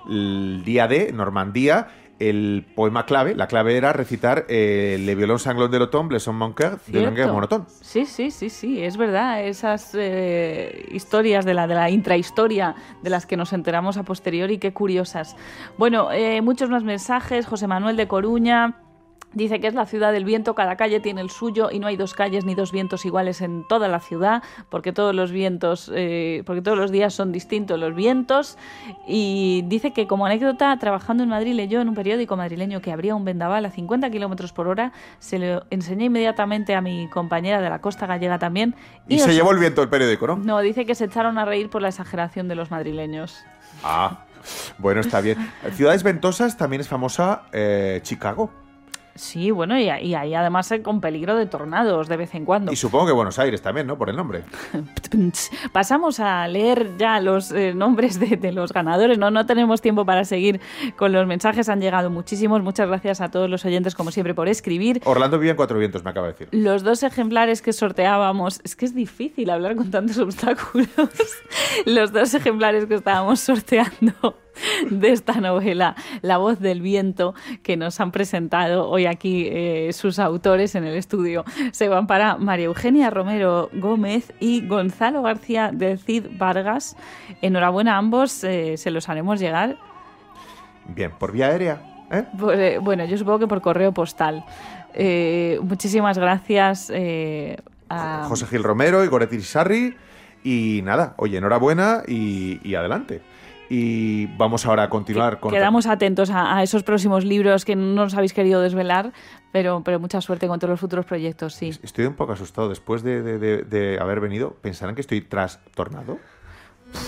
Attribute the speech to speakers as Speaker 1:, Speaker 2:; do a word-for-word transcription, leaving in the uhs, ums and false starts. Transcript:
Speaker 1: el día de Normandía, el poema clave, la clave era recitar eh, Le violon sanglant de l'automne, le son mon cœur, de Longueur monotone.
Speaker 2: Sí, sí, sí, sí, es verdad. Esas eh, historias de la, de la intrahistoria de las que nos enteramos a posteriori, qué curiosas. Bueno, eh, muchos más mensajes. José Manuel de Coruña dice que es la ciudad del viento, cada calle tiene el suyo y no hay dos calles ni dos vientos iguales en toda la ciudad, porque todos los vientos, eh, porque todos los días son distintos los vientos. Y dice que como anécdota, trabajando en Madrid leyó en un periódico madrileño que habría un vendaval a cincuenta kilómetros por hora. Se lo enseñé inmediatamente a mi compañera de la costa gallega también.
Speaker 1: Y, y se llevó el viento el periódico, ¿no?
Speaker 2: No, dice que se echaron a reír por la exageración de los madrileños.
Speaker 1: Ah, bueno, está bien. Ciudades ventosas también es famosa eh, Chicago.
Speaker 2: Sí, bueno, y, y ahí además con peligro de tornados de vez en cuando.
Speaker 1: Y supongo que Buenos Aires también, ¿no? Por el nombre.
Speaker 2: Pasamos a leer ya los eh, nombres de, de los ganadores. No, no tenemos tiempo para seguir con los mensajes. Han llegado muchísimos. Muchas gracias a todos los oyentes, como siempre, por escribir.
Speaker 1: Orlando vive en Cuatro Vientos, me acaba de decir.
Speaker 2: Los dos ejemplares que sorteábamos... Es que es difícil hablar con tantos obstáculos. Los dos ejemplares que estábamos sorteando de esta novela, La voz del viento, que nos han presentado hoy aquí eh, sus autores en el estudio, se van para María Eugenia Romero Gómez y Gonzalo García del Cid Vargas. Enhorabuena a ambos, eh, se los haremos llegar.
Speaker 1: Bien, ¿por vía aérea? ¿Eh?
Speaker 2: Por, eh, bueno, yo supongo que por correo postal. Eh, muchísimas gracias eh, a...
Speaker 1: José Gil Romero y Goretti Sarri. Y nada, oye, enhorabuena y, y adelante. Y vamos ahora a continuar con...
Speaker 2: Quedamos atentos a, a esos próximos libros que no nos habéis querido desvelar, pero, pero mucha suerte con todos los futuros proyectos, sí.
Speaker 1: Estoy un poco asustado. Después de, de, de, de haber venido, ¿pensarán que estoy trastornado?